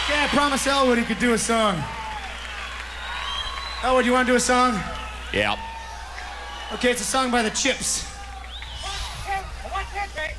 Okay, I promised Elwood he could do a song. Elwood, you want to do a song? Yeah. Okay, it's a song by the Chips.